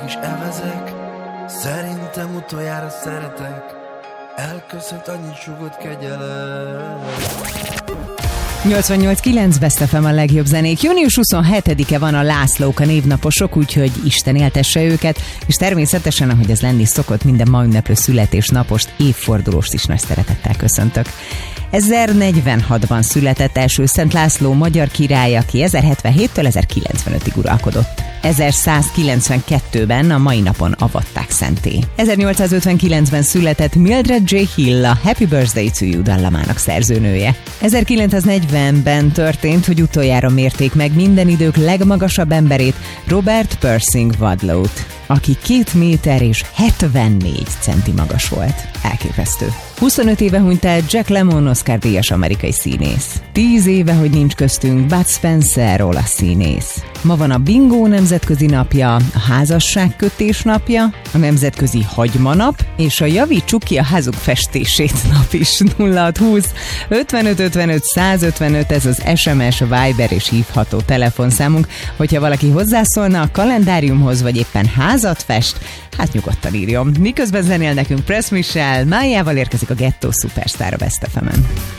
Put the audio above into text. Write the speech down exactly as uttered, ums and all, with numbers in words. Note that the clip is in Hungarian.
is evezek, szerintem utoljára szeretek, elköszönt annyi sugott kegyelem. nyolcvannyolc kilenc Best ef em a legjobb zenék. június huszonhetedike van a Lászlóka névnaposok, úgyhogy Isten éltesse őket, és természetesen, ahogy ez lenni szokott, minden ma ünneplő születésnapost, évfordulóst is nagy szeretettel köszöntök. ezernegyvenhatban született első Szent László magyar király, aki ezerhetvenhéttől ezerkilencvenötig uralkodott. ezerszázkilencvenkettőben a mai napon avatták szentté. ezernyolcszázötvenkilencben született Mildred J. Hill, a Happy Birthday to You dallamának szerzőnője. ezerkilencszáznegyvenben történt, hogy utoljára mérték meg minden idők legmagasabb emberét, Robert Pershing Wadlow-t, aki két méter és hetvennégy centi magas volt. Elképesztő. huszonöt éve hunyt el Jack Lemmon, Oscar-díjas amerikai színész. tíz éve, hogy nincs köztünk Bud Spencer, olasz színész. Ma van a Bingo nemzetközi napja, a házasságkötés napja, a nemzetközi hagymanap, és a javítsuk ki a házuk festését nap is. nulla hat húsz ötvenöt ötvenöt százötvenöt, ez az es em es, Viber és hívható telefonszámunk. Hogyha valaki hozzászólna a kalendáriumhoz, vagy éppen házat fest, hát nyugodtan írjon. Miközben zenél nekünk Press Michelle, májával érkezik a Ghetto Superstar a Best ef emen.